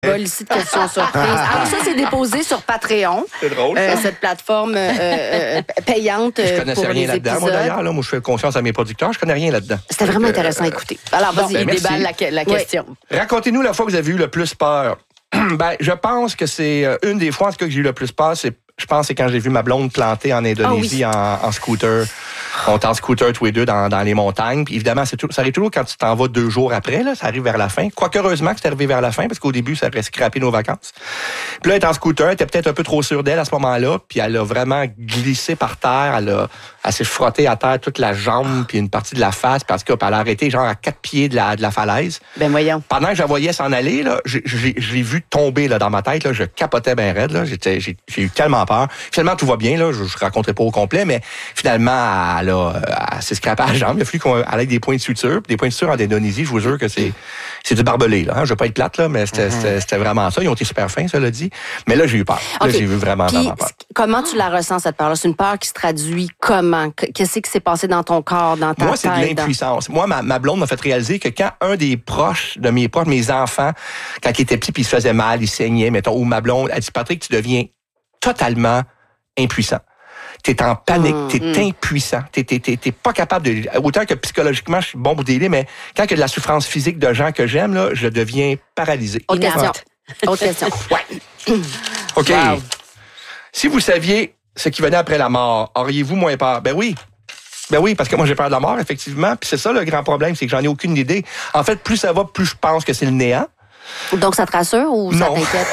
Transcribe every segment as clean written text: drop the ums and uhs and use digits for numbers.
Ici de questions surprises. Alors ça, c'est déposé sur Patreon. C'est drôle, ça. Cette plateforme payante Je connaissais pour rien les là-dedans, épisodes. moi, d'ailleurs. Là, moi, je fais confiance à mes producteurs. Je connais rien là-dedans. C'était vraiment intéressant à écouter. Alors, vas-y, merci. déballe la question. Racontez-nous la fois que vous avez eu le plus peur. Ben, je pense que c'est une des fois, en tout cas, que j'ai eu le plus peur, je pense que c'est quand j'ai vu ma blonde planter en Indonésie en scooter. On est en scooter tous les deux dans les montagnes. Puis évidemment, ça arrive toujours quand tu t'en vas 2 jours après. Là, ça arrive vers la fin. Quoique heureusement que c'est arrivé vers la fin, parce qu'au début, ça aurait scrappé nos vacances. Puis là, elle est en scooter. Elle était peut-être un peu trop sûre d'elle à ce moment-là. Puis elle a vraiment glissé par terre. Elle s'est frottée à terre toute la jambe puis une partie de la face. Parce que elle a arrêté genre à 4 pieds de la falaise. Ben voyons. Pendant que je la voyais s'en aller, là, je l'ai vu tomber là, dans ma tête. Là, je capotais bien raide. Là. J'ai eu tellement peur. Finalement, tout va bien. Là, je raconterai pas au complet, mais finalement, elle s'est scrapée à la jambe. Il a fallu qu'on aille des points de suture. Des points de suture en Indonésie, je vous jure que c'est du barbelé. Là, hein. Je veux pas être plate, là, mais c'était vraiment ça. Ils ont été super fins, ça l'a dit. Mais là, j'ai eu peur. Là, j'ai eu vraiment peur. Comment tu la ressens, cette peur-là? C'est une peur qui se traduit comment? Qu'est-ce qui s'est passé dans ton corps, dans ta tête? Moi, c'est de l'impuissance. Moi, ma blonde m'a fait réaliser que quand un des proches de mes proches, mes enfants, quand il était petit puis il se faisait mal, il saignait, mettons, ou ma blonde, elle dit, Patrick, tu deviens totalement impuissant. T'es en panique, t'es impuissant, t'es pas capable de... Autant que psychologiquement, je suis bon pour délai, mais quand il y a de la souffrance physique de gens que j'aime, là, je deviens paralysé. Autre question. Autre question. Ouais. OK. Wow. Si vous saviez ce qui venait après la mort, auriez-vous moins peur? Ben oui. Ben oui, parce que moi, j'ai peur de la mort, effectivement. Puis c'est ça le grand problème, c'est que j'en ai aucune idée. En fait, plus ça va, plus je pense que c'est le néant. Donc, ça te rassure ou ça t'inquiète?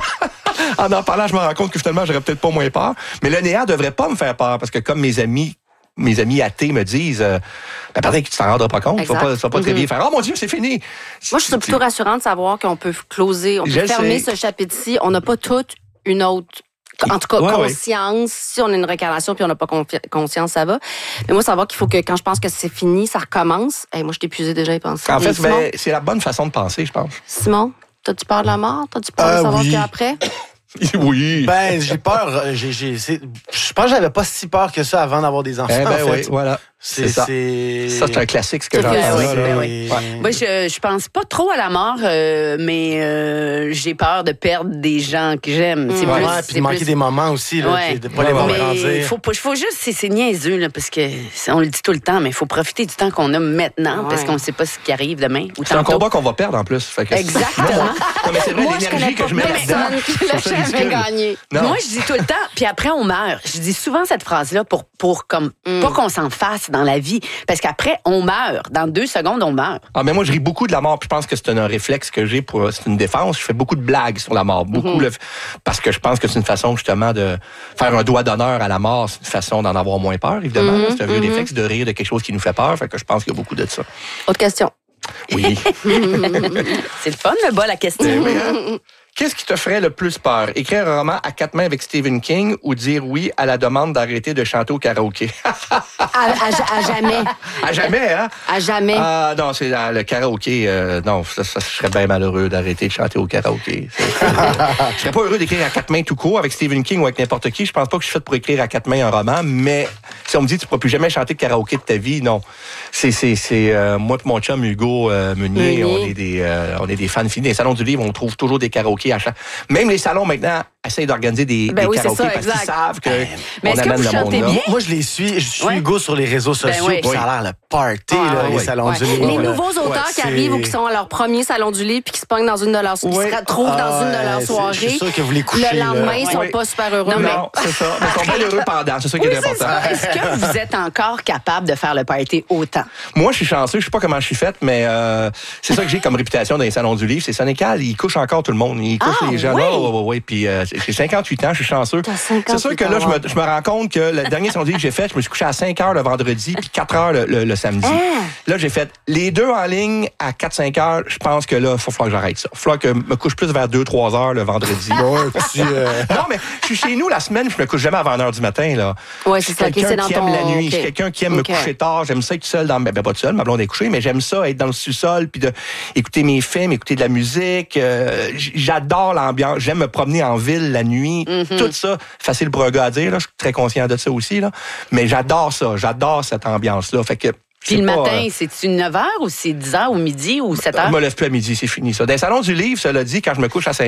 En parlant, je me rends compte que finalement, j'aurais peut-être pas moins peur. Mais le néant devrait pas me faire peur, parce que comme mes amis athées me disent, Patrick, tu t'en rendras pas compte, tu vas pas très bien faire. Oh mon Dieu, c'est fini! Moi, je suis plutôt rassurante de savoir qu'on peut closer, on peut fermer ce chapitre-ci. On n'a pas toute une autre... En tout cas, conscience. Si on a une réincarnation puis on n'a pas conscience, ça va. Mais moi, savoir qu'il faut que quand je pense que c'est fini, ça recommence. Moi, je t'ai épuisé déjà y penser. En fait, c'est la bonne façon de penser, je pense. Simon, t'as-tu peur de la mort? T'as-tu peur de savoir ce qu'il y a après? Oui. Ben, j'ai peur. Je pense que j'avais pas si peur que ça avant d'avoir des enfants. Ben en fait. oui, voilà. C'est ça. Ça, c'est un classique, ce que j'entends. Oui. Moi, je pense pas trop à la mort, mais j'ai peur de perdre des gens que j'aime. C'est plus, puis de manquer des moments aussi, là, de pas les voir grandir. Faut juste, c'est niaiseux, là, parce que on le dit tout le temps, mais il faut profiter du temps qu'on a maintenant, parce qu'on ne sait pas ce qui arrive demain. C'est un combat qu'on va perdre en plus. Fait que exactement. Non, mais c'est vrai, l'énergie que je mets là-dedans. Moi, je dis tout le temps, puis après, on meurt. Je dis souvent cette phrase-là pour pas qu'on s'en fasse dans la vie, parce qu'après, on meurt. Dans 2 secondes, on meurt. Ah, mais moi, je ris beaucoup de la mort, puis je pense que c'est un réflexe que j'ai c'est une défense. Je fais beaucoup de blagues sur la mort. Parce que je pense que c'est une façon, justement, de faire un doigt d'honneur à la mort. C'est une façon d'en avoir moins peur, évidemment. C'est un vieux réflexe de rire de quelque chose qui nous fait peur. Fait que je pense qu'il y a beaucoup de ça. Autre question. Oui. C'est le fun, le bas, la question. Oui, hein? Qu'est-ce qui te ferait le plus peur? Écrire un roman à 4 mains avec Stephen King ou dire oui à la demande d'arrêter de chanter au karaoké? À jamais. À jamais, hein? À jamais. Ah non, c'est le karaoké. Non, ça, je serais bien malheureux d'arrêter de chanter au karaoké. Je serais pas heureux d'écrire à 4 mains tout court avec Stephen King ou avec n'importe qui. Je pense pas que je suis fait pour écrire à 4 mains un roman, mais si on me dit tu pourras plus jamais chanter de karaoké de ta vie, non. C'est moi et mon chum Hugo Meunier, on est des fans finis. Dans les salons du livre, on trouve toujours des karaokés à chaque... Même les salons maintenant essayent d'organiser des karaokés parce qu'ils savent qu'on amène le monde là. Moi, je suis Hugo sur les réseaux sociaux, puis ça a l'air le party, les salons du livre. Les nouveaux auteurs qui arrivent ou qui sont à leur premier salon du livre puis qui se pognent dans une de leurs... qui se retrouvent dans une de leurs soirées. Je suis sûr que vous les couchez. Le lendemain, ils sont pas super heureux. Non, c'est ça. Mais ils sont bien heureux pendant. C'est ça qui est important. Est-ce que vous êtes encore capable de faire le party autant? Moi, je suis chanceux. Je sais pas comment je suis faite, mais c'est ça que j'ai comme réputation dans les salons du livre. C'est Sénécal, ils couchent encore tout le monde. Ils couchent les gens. Oui. Puis j'ai 58 ans, je suis chanceux. C'est sûr que là, je me rends compte que le dernier salon du livre que j'ai fait, je me suis couché à 5 heures le vendredi puis 4 heures le samedi. Là, j'ai fait les deux en ligne à 4-5 heures. Je pense que là, il faut falloir que j'arrête ça. Il faut falloir que je me couche plus vers 2-3 heures le vendredi. Non, mais je suis chez nous la semaine, je me couche jamais avant 1h du matin. Là. Ouais, c'est ça. Quelqu'un qui aime la nuit. Je suis quelqu'un qui aime me coucher tard. J'aime ça être seul dans... Ben, pas tout seul, ma blonde est couchée, mais j'aime ça être dans le sous-sol puis écouter mes films, écouter de la musique. J'adore l'ambiance. J'aime me promener en ville la nuit. Tout ça, facile pour un gars à dire. Là. Je suis très conscient de ça aussi. Là. Mais j'adore ça. J'adore cette ambiance-là. Fait que Puis le matin, c'est-tu 9h ou c'est 10h ou midi ou 7h? Je me lève plus à midi, c'est fini ça. Dans le salon du livre, cela dit, quand je me couche à 5